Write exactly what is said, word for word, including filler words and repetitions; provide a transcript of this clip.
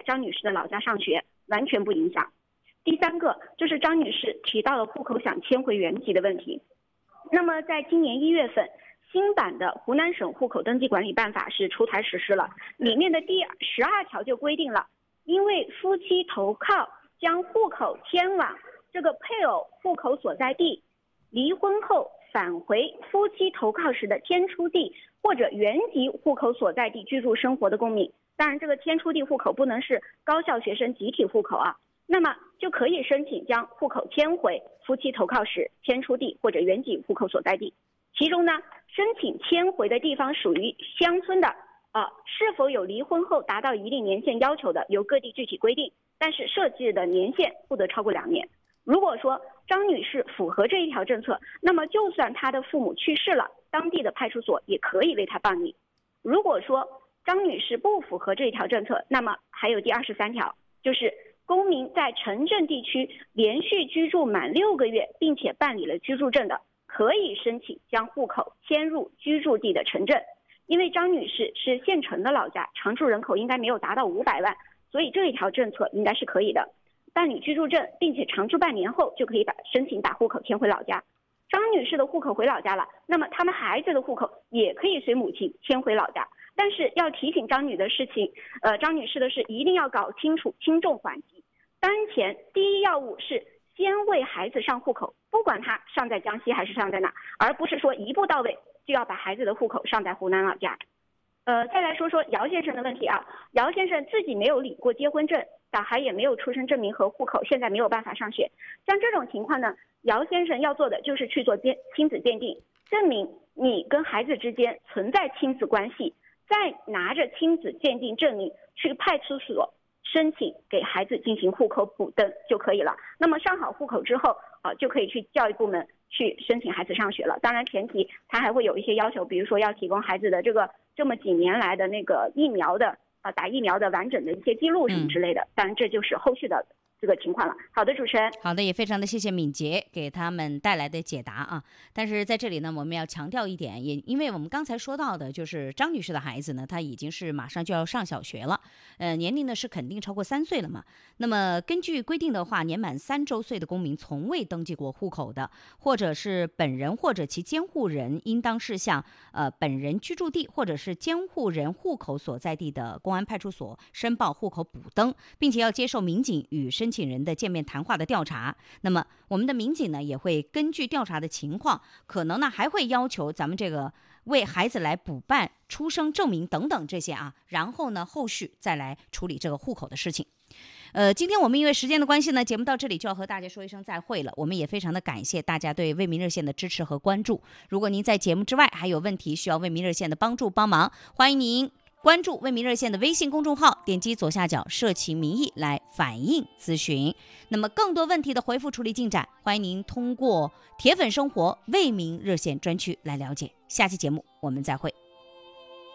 张女士的老家上学，完全不影响。第三个就是张女士提到了户口想迁回原籍的问题。那么在今年一月份，新版的湖南省户口登记管理办法是出台实施了，里面的第十二条就规定了，因为夫妻投靠将户口迁往这个配偶户口所在地，离婚后返回夫妻投靠时的迁出地或者原籍户口所在地居住生活的公民，当然这个迁出地户口不能是高校学生集体户口啊，那么就可以申请将户口迁回夫妻投靠时迁出地或者原籍户口所在地。其中呢，申请迁回的地方属于乡村的啊、呃，是否有离婚后达到一定年限要求的，由各地具体规定，但是设置的年限不得超过两年。如果说张女士符合这一条政策，那么就算她的父母去世了，当地的派出所也可以为她办理。如果说张女士不符合这一条政策，那么还有第二十三条，就是公民在城镇地区连续居住满六个月，并且办理了居住证的，可以申请将户口迁入居住地的城镇。因为张女士是县城的老家，常住人口应该没有达到五百万，所以这一条政策应该是可以的。办理居住证并且常住半年后，就可以把申请把户口迁回老家。张女士的户口回老家了，那么他们孩子的户口也可以随母亲迁回老家。但是要提醒张女的事情，呃，张女士的是一定要搞清楚轻重缓急。当前第一要务是先为孩子上户口，不管他上在江西还是上在哪，而不是说一步到位就要把孩子的户口上在湖南老家。呃，再来说说姚先生的问题啊，姚先生自己没有领过结婚证，小孩也没有出生证明和户口，现在没有办法上学。像这种情况呢，姚先生要做的就是去做鉴亲子鉴定，证明你跟孩子之间存在亲子关系，再拿着亲子鉴定证明去派出所申请给孩子进行户口补登就可以了。那么上好户口之后，呃，就可以去教育部门去申请孩子上学了。当然前提他还会有一些要求，比如说要提供孩子的这个这么几年来的那个疫苗的呃打疫苗的完整的一些记录什么之类的。当然这就是后续的这个情况了。好的，主持人。 好的，也非常的谢谢敏捷给他们带来的解答啊。但是在这里呢，我们要强调一点，也因为我们刚才说到的，就是张女士的孩子呢，她已经是马上就要上小学了，呃，年龄呢是肯定超过三岁了嘛。那么根据规定的话，年满三周岁的公民从未登记过户口的，或者是本人或者其监护人，应当是向呃本人居住地或者是监护人户口所在地的公安派出所申报户口补登，并且要接受民警与申请人的见面谈话的调查。那么我们的民警呢，也会根据调查的情况，可能呢还会要求咱们这个为孩子来补办出生证明等等这些啊，然后呢后续再来处理这个户口的事情。呃，今天我们因为时间的关系呢，节目到这里就要和大家说一声再会了。我们也非常的感谢大家对为民热线的支持和关注。如果您在节目之外还有问题需要为民热线的帮助帮忙，欢迎您关注为民热线的微信公众号，点击左下角社情民意来反映咨询。那么更多问题的回复处理进展，欢迎您通过铁粉生活为民热线专区来了解。下期节目我们再会。